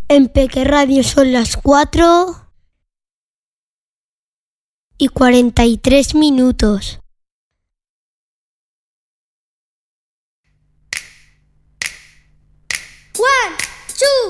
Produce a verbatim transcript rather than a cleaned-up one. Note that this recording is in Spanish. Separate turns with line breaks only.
En Peque Radio son las cuatro y cuarenta y tres minutos.